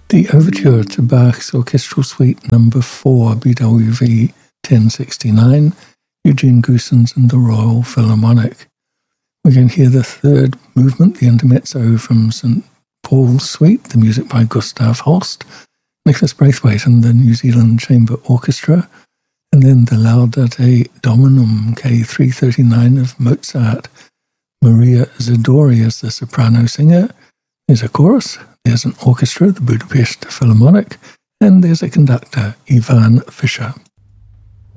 The overture to Bach's Orchestral Suite No. 4, BWV 1069, Eugene Goossens and the Royal Philharmonic. We can hear the third movement, the intermezzo from St. Paul's Suite, the music by Gustav Holst, Nicholas Braithwaite and the New Zealand Chamber Orchestra, and then the Laudate Dominum K339 of Mozart. Maria Zadori is the soprano singer. There's a chorus, there's an orchestra, the Budapest Philharmonic, and there's a conductor, Ivan Fischer.